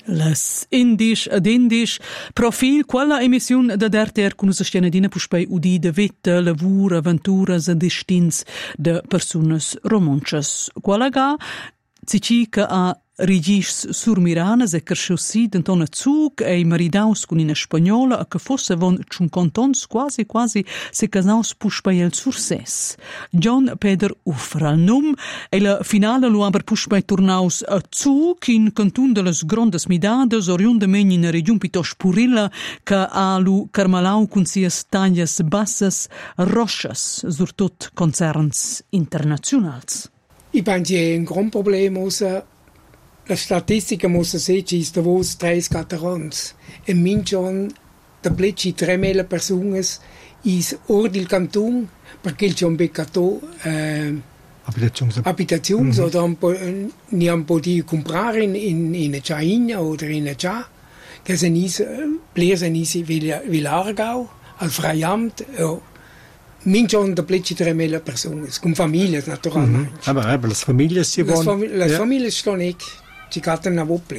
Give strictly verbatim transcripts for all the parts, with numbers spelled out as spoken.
Les indisch ad indisch profil quella emissiun da D R T R con usa stienedina puspei udi de vita, lavur, aventuras e destins de personas romonchas. Quella ga zici che a rigis surmiranas e cresciussi d'entona zug e maridaus con ina spagnola a che fosse von cinquantons quasi quasi se casaus puspei el surses. John Peter Ufra al num e la finale lo aber puspei tornaus a zug in cantun de las grandes midades oriunde meni in region pitos purilla ca a lu carmalau con sias taglias bassas rochas sur tot concerns internazionals. Ich penso che è un gran problema usa la statistica musa seci ist davos treis catarons. E minchon da pleci tremila personas is or del canton perché il c'è beccato eh, abitazioni, abitazioni mm-hmm. oder un po', ni un po' di comprare in in in Chaina oder in Cha che se nis plese nis Villargau al Freiamt oh. Minchon da pleci tremila personas con famiglie naturalmente. Mm-hmm. Aber aber le famiglie si Le von le famiglie sto nek ci cattano a vople.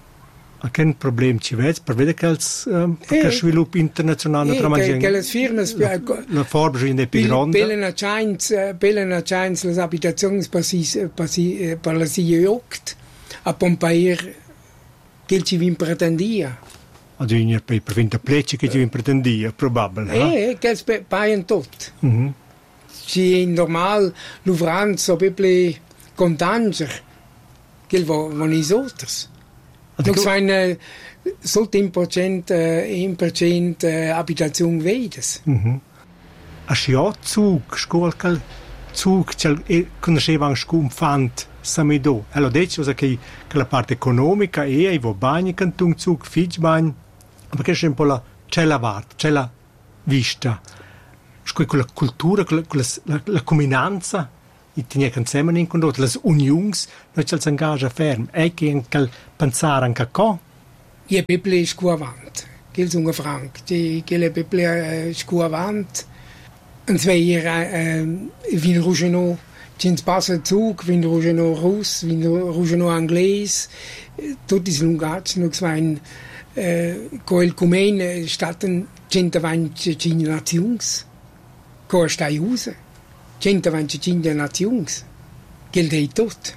A che problem ci vedi per vedere che il eh, sviluppo internazionale tra mangiare che le firme la, la forma è più grande pelen chance pelen chance le abitazioni per per per la si jokt a Pompair che ci vin pretendia ad unir per per vinta pleci che ci vin pretendia probabile eh che spe paien tot mhm ci normal l'uvranza peple contanger che von is outers. Nog zijn uh, zo tien procent, één procent abitazione vedes. Mhm. A scia zug, scuol cal zug, cel conosceva anche cum fant samido. Allora dice che che la parte economica è i vo bagni cantung zug fich bagn, perché c'è un po' la c'è la vart, c'è la vista. Scu quella cultura, quella, la, la combinanza i tenia insieme in condotto le unions noi ci s'engaggia ferm e che cal pensare anche co je peple scu avant che sono franc che che le peple scu avant und zwei hier vin rugeno cins passa zug vin rugeno rus vin rugeno angles tutti sono gats no zwei co il comune statten centoventicinque nazions co stai use centoventicinque nazions, che il tutto.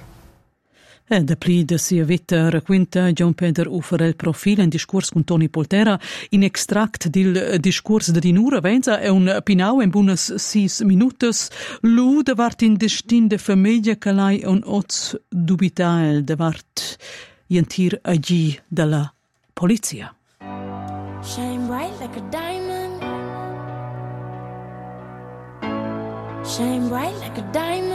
E da pli de sia vita racquenta John Peter Ufer il profilo in discorso con Tony Poltera in extract del discorso di Nura Venza è un pinau in buonas sis minutos lu davart in destin de famiglia che lei un oz dubital davart jentir agi dalla polizia. Shine bright like a diamond. Shine bright like a diamond.